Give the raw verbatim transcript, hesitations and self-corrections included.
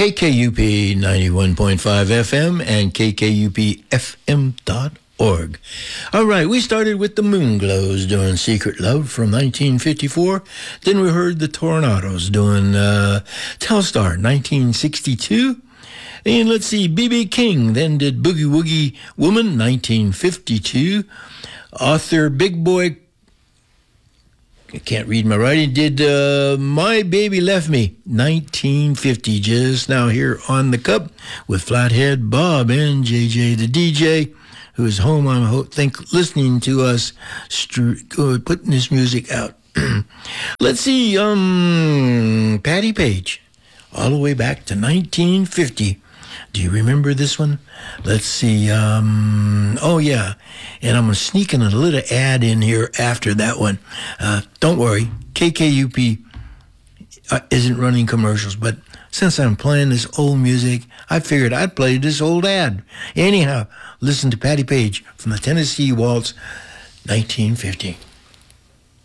K K U P ninety-one point five F M and K K U P F M dot org. All right, we started with the Moonglows doing Secret Love from nineteen fifty-four. Then we heard the Tornadoes doing uh, Telstar nineteen sixty-two. And let's see, B B King then did Boogie Woogie Woman nineteen fifty-two. Author Big Boy, I can't read my writing, did uh, My Baby Left Me, nineteen fifty, just now here on the Cup with Flathead Bob and J J the D J, who is home, I ho- think, listening to us, stru- putting this music out. Let's see, um, Patty Page, all the way back to nineteen fifty. Do you remember this one? Let's see. Um, oh, yeah. And I'm sneaking a little ad in here after that one. Uh, don't worry. K K U P uh, isn't running commercials, but since I'm playing this old music, I figured I'd play this old ad. Anyhow, listen to Patty Page from the Tennessee Waltz, nineteen fifty.